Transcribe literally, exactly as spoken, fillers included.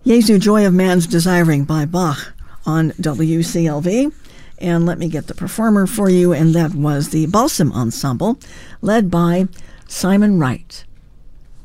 Jesu, Joy of Man's Desiring by Bach on W C L V. And let me get the performer for you, and that was the Balsam Ensemble, led by Simon Wright.